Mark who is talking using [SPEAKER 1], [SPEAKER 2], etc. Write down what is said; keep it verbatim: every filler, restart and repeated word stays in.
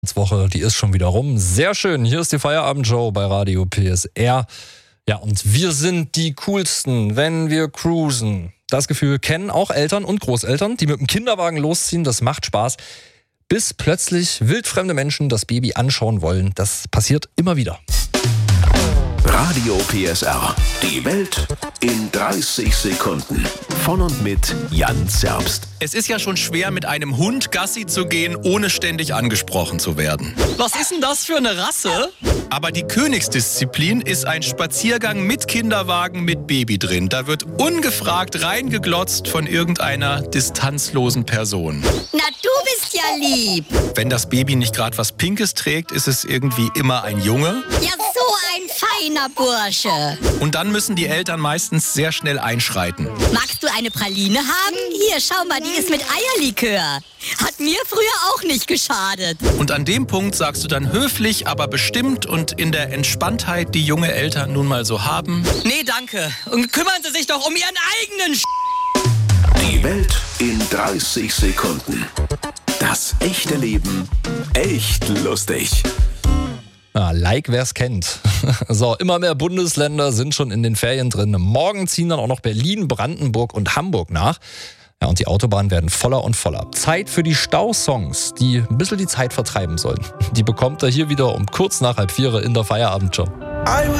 [SPEAKER 1] Woche, die ist schon wieder rum. Sehr schön, hier ist die Feierabendshow bei Radio P S R. Ja, und wir sind die Coolsten, wenn wir cruisen. Das Gefühl kennen auch Eltern und Großeltern, die mit dem Kinderwagen losziehen. Das macht Spaß. Bis plötzlich wildfremde Menschen das Baby anschauen wollen. Das passiert immer wieder.
[SPEAKER 2] Radio P S R. Die Welt in dreißig Sekunden. Von und mit Jan Zerbst.
[SPEAKER 3] Es ist ja schon schwer, mit einem Hund Gassi zu gehen, ohne ständig angesprochen zu werden.
[SPEAKER 4] Was ist denn das für eine Rasse?
[SPEAKER 3] Aber die Königsdisziplin ist ein Spaziergang mit Kinderwagen mit Baby drin. Da wird ungefragt reingeglotzt von irgendeiner distanzlosen Person.
[SPEAKER 5] Na, du bist ja lieb.
[SPEAKER 3] Wenn das Baby nicht gerade was Pinkes trägt, ist es irgendwie immer ein Junge.
[SPEAKER 5] Ja, so ein feiner Bursche.
[SPEAKER 3] Und dann müssen die Eltern meistens sehr schnell einschreiten.
[SPEAKER 5] Magst du eine Praline haben? Hier, schau mal, die ist mit Eierlikör. Hat mir früher auch nicht geschadet.
[SPEAKER 3] Und an dem Punkt sagst du dann höflich, aber bestimmt und in der Entspanntheit, die junge Eltern nun mal so haben:
[SPEAKER 4] Nee, danke. Und kümmern Sie sich doch um Ihren eigenen Sch...
[SPEAKER 2] Die Welt in dreißig Sekunden. Das echte Leben echt lustig.
[SPEAKER 1] Ja, like wer's kennt. So, immer mehr Bundesländer sind schon in den Ferien drin. Morgen ziehen dann auch noch Berlin, Brandenburg und Hamburg nach. Ja, und die Autobahnen werden voller und voller. Zeit für die Stausongs, die ein bisschen die Zeit vertreiben sollen. Die bekommt ihr hier wieder um kurz nach halb vier in der Feierabendshow.